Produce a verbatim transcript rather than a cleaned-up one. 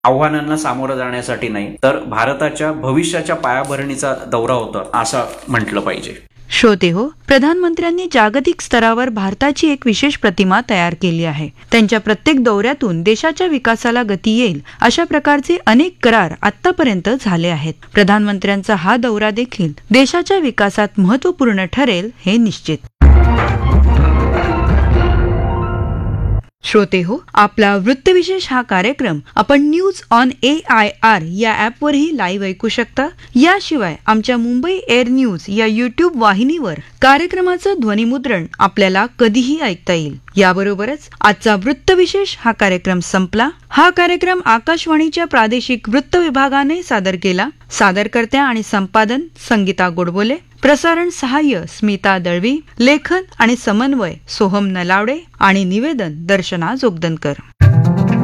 आव्हानांना सामोरं जाण्यासाठी नाही तर भारताच्या भविष्याच्या पायाभरणीचा दौरा होता असं म्हटलं पाहिजे. श्रोते हो, प्रधानमंत्र्यांनी जागतिक स्तरावर भारताची एक विशेष प्रतिमा तयार केली आहे. त्यांच्या प्रत्येक दौऱ्यातून देशाच्या विकासाला गती येईल अशा प्रकारचे अनेक करार आतापर्यंत झाले आहेत. प्रधानमंत्र्यांचा हा दौरा देखील देशाच्या विकासात महत्त्वपूर्ण ठरेल हे निश्चित. श्रोते हो, आपला वृत्तविशेष हा कार्यक्रम आपण news on A I R या ॲपवरही लाईव्ह ऐकू शकता. याशिवाय आमच्या मुंबई एअर न्यूज या युट्यूब वाहिनीवर कार्यक्रमाचं ध्वनिमुद्रण आपल्याला कधीही ऐकता येईल. याबरोबरच आजचा वृत्तविशेष हा कार्यक्रम संपला. हा कार्यक्रम आकाशवाणीच्या प्रादेशिक वृत्त विभागाने सादर केला. सादरकर्त्या आणि संपादन संगीता गोडबोले, प्रसारण सहाय्य स्मिता दळवी, लेखन आणि समन्वय सोहम नलावडे आणि निवेदन दर्शना जोगदनकर.